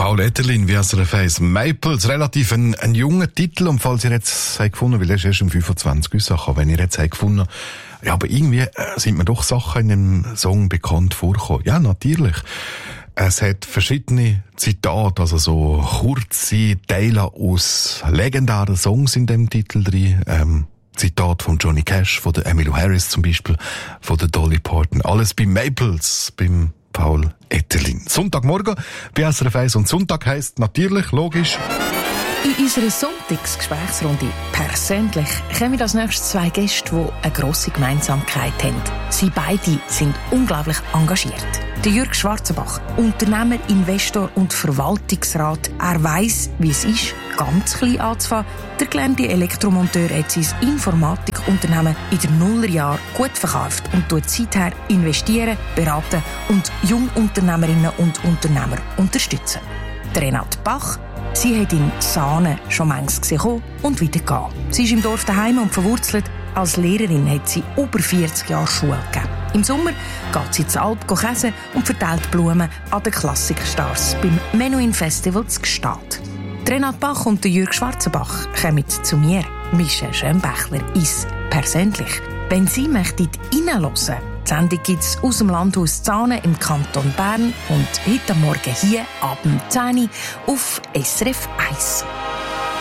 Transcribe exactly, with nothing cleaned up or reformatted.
Paul Etterlin, wie S R F eins Maples, relativ ein, ein junger Titel. Und falls ihr jetzt habt gefunden, weil er ist erst im fünfundzwanzig rausgekommen, wenn ihr jetzt habt gefunden, ja, aber irgendwie äh, sind mir doch Sachen in dem Song bekannt vorgekommen. Ja, natürlich. Es hat verschiedene Zitate, also so kurze Teile aus legendären Songs in dem Titel drin. Ähm, Zitat von Johnny Cash, von der Emmylou Harris zum Beispiel, von der Dolly Parton. Alles bei Maples, beim Paul Etterlin. Sonntagmorgen bei S R F eins und Sonntag heisst natürlich, logisch. In unserer Sonntagsgesprächsrunde persönlich kommen als nächstes zwei Gäste, die eine grosse Gemeinsamkeit haben. Sie beide sind unglaublich engagiert. Der Jürg Schwarzenbach, Unternehmer, Investor und Verwaltungsrat. Er weiss, wie es ist, ganz klein anzufangen. Der gelernte Elektromonteur hat sein Informatikunternehmen in den Nullerjahren gut verkauft und tut seither investieren, beraten und Jungunternehmerinnen und Unternehmer unterstützen. Der Renate Bach, sie hat in Sahne schon manches gesehen und wieder gehen. Sie ist im Dorf daheim und verwurzelt. Als Lehrerin hat sie über vierzig Jahre Schule gegeben. Im Sommer geht sie zur Alp käsen und verteilt Blumen an den Klassikstars beim Menuhin Festival zu Gstaad. Renate Bach und Jürg Schwarzenbach kommen zu mir, Michelle Schönbächler, ins Persönlich. Wenn Sie möchten reinhören, die Sendung gibt es aus dem Landhaus Zahne im Kanton Bern und heute Morgen hier ab zehn Uhr auf S R F eins.